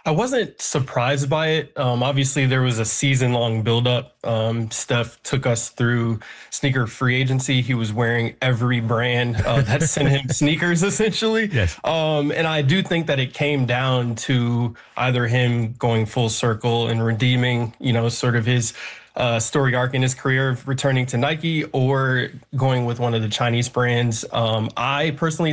I wasn't surprised by it. Obviously, there was a season-long buildup. Steph took us through sneaker free agency. He was wearing every brand that sent him sneakers, essentially. Yes. And I do think that it came down to either him going full circle and redeeming, sort of his story arc in his career of returning to Nike or going with one of the Chinese brands. I personally